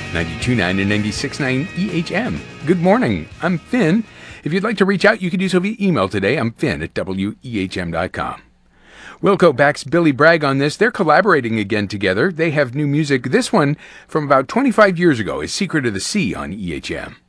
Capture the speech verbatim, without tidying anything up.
ninety-two point nine and ninety-six point nine E H M. Good morning. I'm Finn. If you'd like to reach out, you can do so via email today. I'm Finn at W E H M dot com. Wilco backs Billy Bragg on this. They're collaborating again together. They have new music. This one from about twenty-five years ago is Secret of the Sea on E H M.